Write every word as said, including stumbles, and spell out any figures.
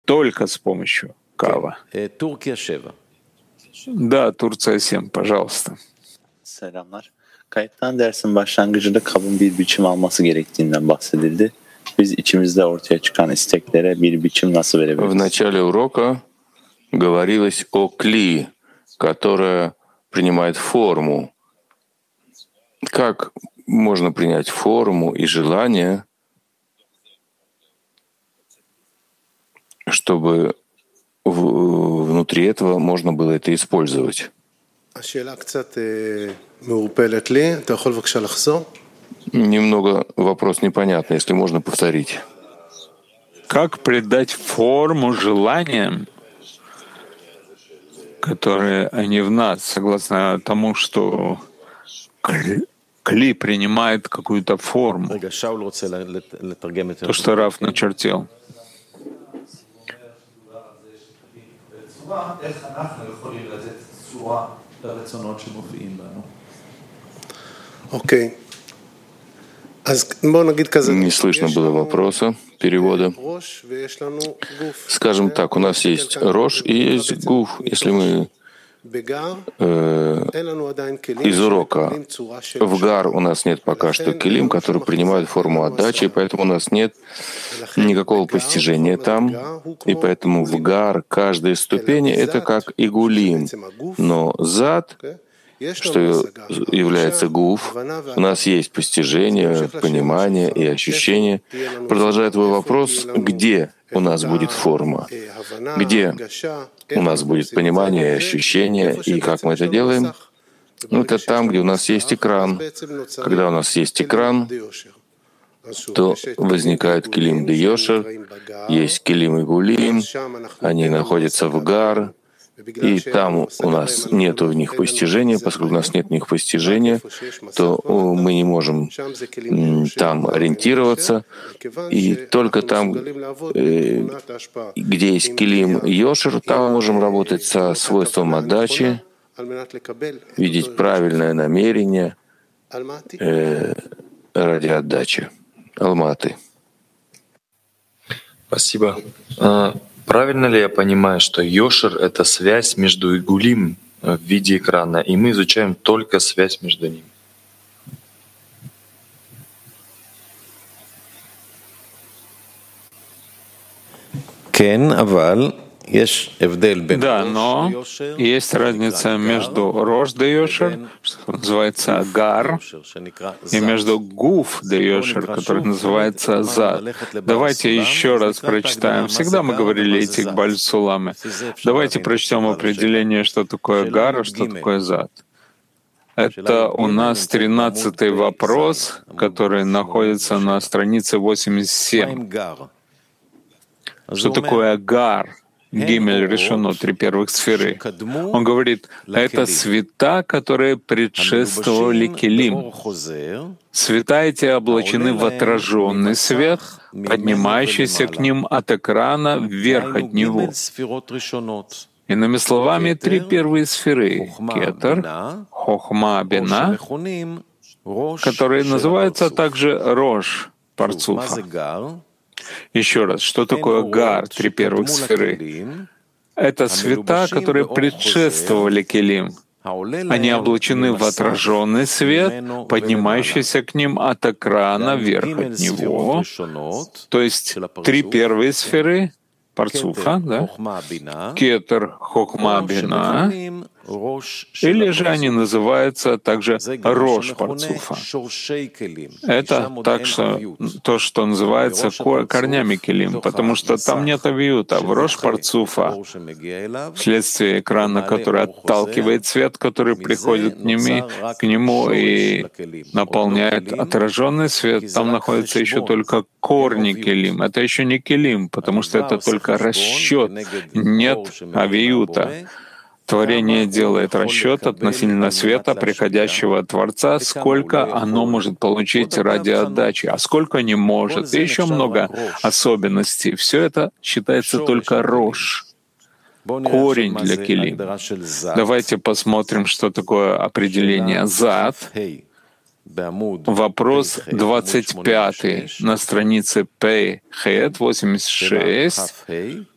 только с помощью кава. Да, Турция семь, пожалуйста. Selamlar. Kayıttan dersin başlangıcında kabın bir biçim alması gerektiğinden bahsedildi. Biz içimizde ortaya çıkan isteklere bir biçim nasıl В verebiliriz? начале урока говорилось о кли, которая принимает форму. Как можно принять форму и желание, чтобы в- внутри этого можно было это использовать? השאלה קצת אה, מעורפלת לי, אתה יכול בבקשה לחזור? Немного вопрос непонятный, если можно повторить. Как придать форму желаниям, которые они в нас, согласно тому, что кли кли принимает какую-то форму, רגע, שאול רוצה לת- לתרגם את זה. то, что Раф начертил. איך אנחנו יכולים לתת צורה לרצונות שמופיעים בנו. אוקיי. אז בואו נגיד כזה. Не слышно יש было לנו вопроса, перевода. ראש ויש לנו גוף. Скажем так, у нас есть рош и есть гуф. Если мы בגר э, אין לנו עדיין כלים из урока שמקבלים צורה של в гар у нас нет пока что килим, который принимает форму отдачи, и поэтому у нас нет никакого постижения там, и поэтому в гар каждая ступень — это как игулим, но зад, что является гуф, у нас есть постижение, понимание и ощущение. Продолжая твой вопрос, где у нас будет форма, где у нас будет понимание и ощущение, и как мы это делаем? Ну, это там, где у нас есть экран. Когда у нас есть экран, то возникает килим де йошер, есть килим и гулим, они находятся в гар, и там у нас нет в них постижения. Поскольку у нас нет в них постижения, то мы не можем м, там ориентироваться. И только там, э, где есть килим йошер, там мы можем работать со свойством отдачи, видеть правильное намерение э, ради отдачи. Алматы. Спасибо. А, Правильно ли я понимаю, что йошер — это связь между игулим в виде экрана, и мы изучаем только связь между ними? כן, אבל יש הבדל בין Да, ראש но יושר, есть разница между рош де йошер, что называется гар, יושר, שנקרא и זת. между гуф де йошер, который называется зад. Давайте еще раз прочитаем. Всегда мы говорили эти бальсуламы. Давайте прочтем определение, что такое гар, а что такое зад. Это у нас тринадцатый вопрос, который находится на странице восемьдесят семь. Что такое гар? Гимель решено, три первых сферы. Он говорит, это света, которые предшествовали килим. Света эти облачены в отраженный свет, поднимающийся к ним от экрана вверх от него. Иными словами, три первые сферы — кетер, хохма, бина, которые называются также рош парцуфа. Еще раз, что такое гар, три первых сферы? Это света, которые предшествовали килим. Они облачены в отраженный свет, поднимающийся к ним от экрана вверх от него. То есть три первые сферы парцуфа, да? Кетер, хохма, бина. Или же они называются также рош парцуфа. Это так что, то, что называется корнями килим, потому что там нет авиюта. В рош парцуфа, вследствие экрана, который отталкивает свет, который приходит к нему, к нему и наполняет отраженный свет, там находится еще только корни килим. Это еще не килим, потому что это только расчет, нет авиюта. Творение делает расчет относительно света, приходящего от Творца, сколько оно может получить ради отдачи, а сколько не может. И еще много особенностей. Все это считается только рош, корень для килим. Давайте посмотрим, что такое определение зад. Вопрос двадцать пятый на странице Пей Хет восемьдесят шесть.